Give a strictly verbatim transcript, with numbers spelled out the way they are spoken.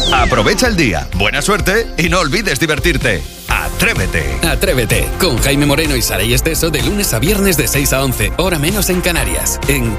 Aprovecha el día, buena suerte y no olvides divertirte. Atrévete. Atrévete con Jaime Moreno y Saray Esteso de lunes a viernes de seis a once, hora menos en Canarias, en